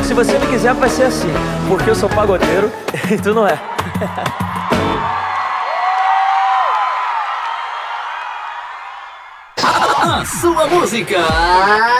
se você me quiser vai ser assim, porque eu sou pagodeiro e tu não é. A sua música